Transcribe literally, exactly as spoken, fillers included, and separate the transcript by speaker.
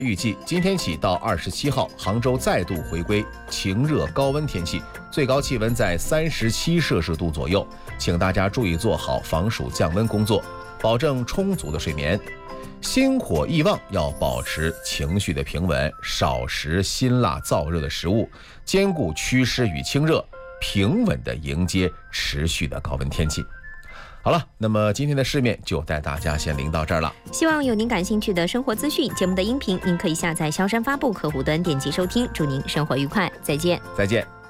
Speaker 1: 预计今天起到二十七号，杭州再度回归晴热高温天气，最高气温在三十七摄氏度左右，请大家注意做好防暑降温工作，保证充足的睡眠。心火易旺，要保持情绪的平稳，少食辛辣燥热的食物，兼顾祛湿与清热，平稳地迎接持续的高温天气。好了，那么今天的市面就带大家先领到这儿了。
Speaker 2: 希望有您感兴趣的生活资讯，节目的音频您可以下载萧山发布客户端点击收听。祝您生活愉快，再见。
Speaker 1: 再见。